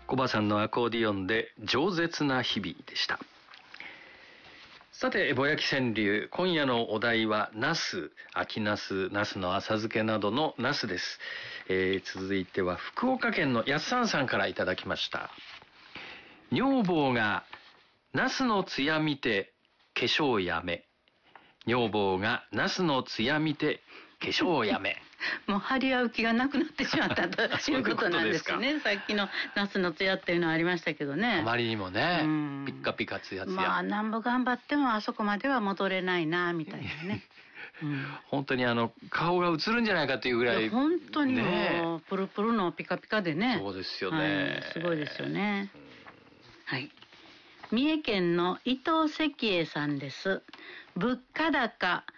コバさんのアコーディオンで饒舌な日々でした。さて、ぼやき川柳、今夜のお題はナス、秋ナス、ナスの浅漬けなどのナスです。続いては福岡県のやっさんさんからいただきました。女房がナスのつや見て化粧やめ。女房がナスのつや見て化粧やめ。 もう張り合う気がなくなってしまったということなんですね。さっきのナスのつやっていうのはありましたけどね。 あまりにもね、ピッカピカつやつや。 まあなんぼ頑張ってもあそこまでは戻れないなみたいなね。 本当に顔が映るんじゃないかというぐらい。 本当にもうプルプルのピカピカでね。 そうですよね。 すごいですよね。はい。三重県の伊藤石英さんです。物価高、